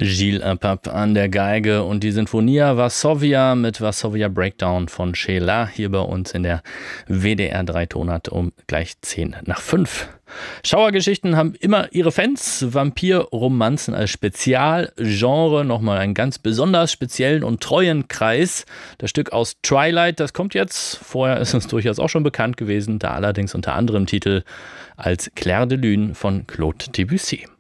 Gilles Apap an der Geige und die Sinfonia Varsovia mit Varsovia Breakdown von Sheila hier bei uns in der WDR 3 Tonart um gleich 10:05. Schauergeschichten haben immer ihre Fans. Vampirromanzen als Spezialgenre, nochmal einen ganz besonders speziellen und treuen Kreis. Das Stück aus Twilight, das kommt jetzt. Vorher ist es durchaus auch schon bekannt gewesen, da allerdings unter anderem Titel als Clair de Lune von Claude Debussy.